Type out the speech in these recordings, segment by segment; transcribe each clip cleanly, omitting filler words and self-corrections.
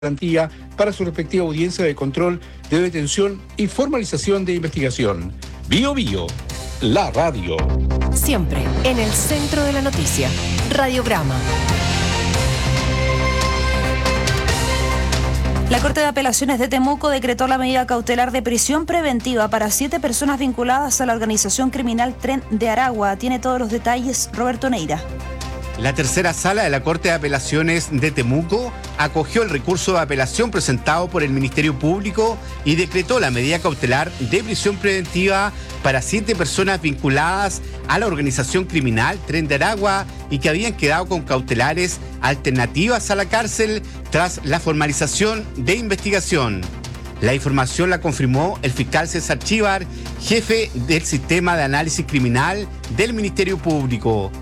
garantía para su respectiva audiencia de control de detención y formalización de investigación. Bio Bio, la radio. Siempre en el centro de la noticia. Radiograma. La Corte de Apelaciones de Temuco decretó la medida cautelar de prisión preventiva para 7 personas vinculadas a la organización criminal Tren de Aragua. Tiene todos los detalles Roberto Neira. La tercera sala de la Corte de Apelaciones de Temuco acogió el recurso de apelación presentado por el Ministerio Público y decretó la medida cautelar de prisión preventiva para 7 personas vinculadas a la organización criminal Tren de Aragua y que habían quedado con cautelares alternativas a la cárcel tras la formalización de investigación. La información la confirmó el fiscal César Chívar, jefe del Sistema de Análisis Criminal del Ministerio Público.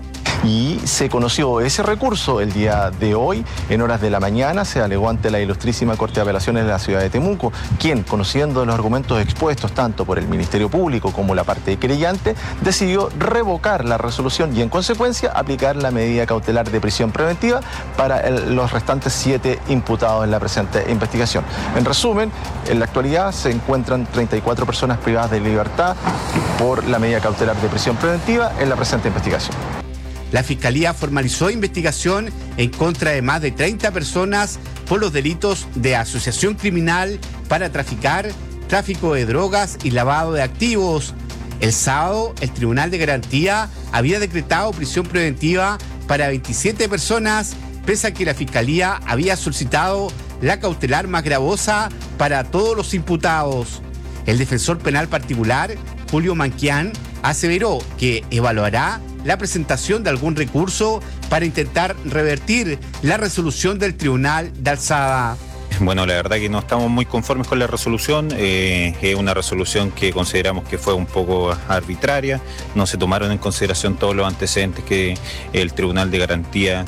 Y se conoció ese recurso el día de hoy, en horas de la mañana, se alegó ante la ilustrísima Corte de Apelaciones de la ciudad de Temuco, quien, conociendo los argumentos expuestos tanto por el Ministerio Público como la parte querellante, decidió revocar la resolución y, en consecuencia, aplicar la medida cautelar de prisión preventiva para los restantes 7 imputados en la presente investigación. En resumen, en la actualidad se encuentran 34 personas privadas de libertad por la medida cautelar de prisión preventiva en la presente investigación. La Fiscalía formalizó investigación en contra de más de 30 personas por los delitos de asociación criminal para traficar, tráfico de drogas y lavado de activos. El sábado, el Tribunal de Garantía había decretado prisión preventiva para 27 personas, pese a que la Fiscalía había solicitado la cautelar más gravosa para todos los imputados. El defensor penal particular, Julio Manquián, aseveró que evaluará la presentación de algún recurso para intentar revertir la resolución del Tribunal de Alzada. Bueno, la verdad que no estamos muy conformes con la resolución, es una resolución que consideramos que fue un poco arbitraria, no se tomaron en consideración todos los antecedentes que el Tribunal de Garantía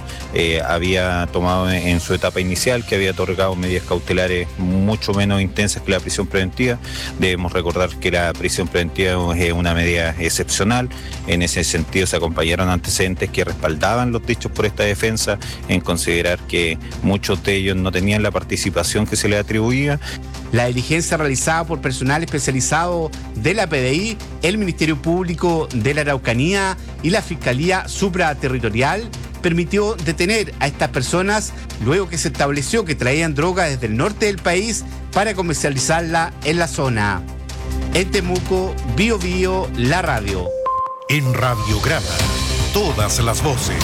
había tomado en su etapa inicial, que había otorgado medidas cautelares mucho menos intensas que la prisión preventiva. Debemos recordar que la prisión preventiva es una medida excepcional, en ese sentido se acompañaron antecedentes que respaldaban los dichos por esta defensa, en considerar que muchos de ellos no tenían la participación que se le atribuía. La diligencia realizada por personal especializado de la PDI, el Ministerio Público de la Araucanía y la Fiscalía Supraterritorial permitió detener a estas personas luego que se estableció que traían droga desde el norte del país para comercializarla en la zona. En Temuco, Bio Bio, la radio. En Radiograma, todas las voces.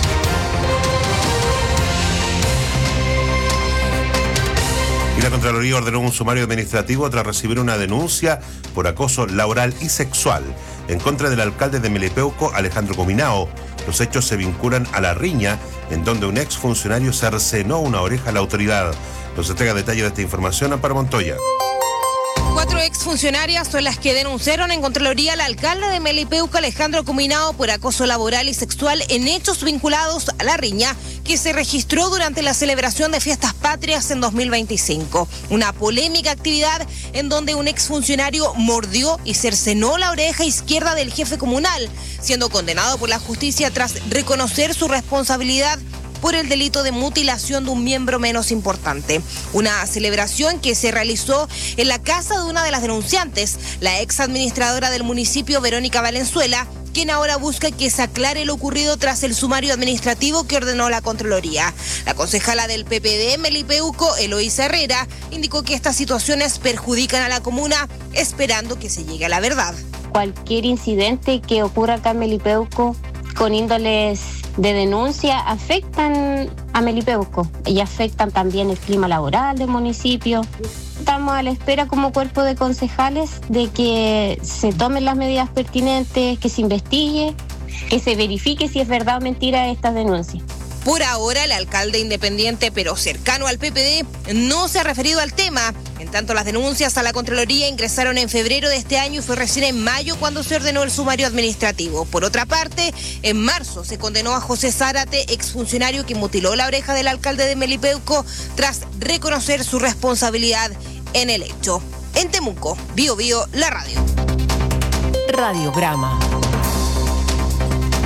Y la Contraloría ordenó un sumario administrativo tras recibir una denuncia por acoso laboral y sexual en contra del alcalde de Melipeuco, Alejandro Cominao. Los hechos se vinculan a la riña en donde un exfuncionario cercenó una oreja a la autoridad. Nos entrega detalles de esta información Amparo Montoya. 4 exfuncionarias son las que denunciaron en Contraloría al alcalde de Melipeuco, Alejandro Cominao, por acoso laboral y sexual en hechos vinculados a la riña que se registró durante la celebración de Fiestas Patrias en 2025. Una polémica actividad en donde un exfuncionario mordió y cercenó la oreja izquierda del jefe comunal, siendo condenado por la justicia tras reconocer su responsabilidad por el delito de mutilación de un miembro menos importante. Una celebración que se realizó en la casa de una de las denunciantes, la ex administradora del municipio, Verónica Valenzuela, quien ahora busca que se aclare lo ocurrido tras el sumario administrativo que ordenó la Contraloría. La concejala del PPD Melipeuco, Eloísa Herrera, indicó que estas situaciones perjudican a la comuna, esperando que se llegue a la verdad. Cualquier incidente que ocurra acá en Melipeuco con índoles de denuncia afectan a Melipeuco y afectan también el clima laboral del municipio. Estamos a la espera como cuerpo de concejales de que se tomen las medidas pertinentes, que se investigue, que se verifique si es verdad o mentira estas denuncias. Por ahora, el alcalde independiente, pero cercano al PPD, no se ha referido al tema. En tanto, las denuncias a la Contraloría ingresaron en febrero de este año y fue recién en mayo cuando se ordenó el sumario administrativo. Por otra parte, en marzo se condenó a José Zárate, exfuncionario que mutiló la oreja del alcalde de Melipeuco, tras reconocer su responsabilidad en el hecho. En Temuco, Bio Bio, la radio. Radiograma.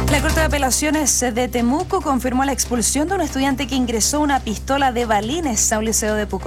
La Corte de Apelaciones de Temuco confirmó la expulsión de un estudiante que ingresó una pistola de balines a un liceo de Pucón.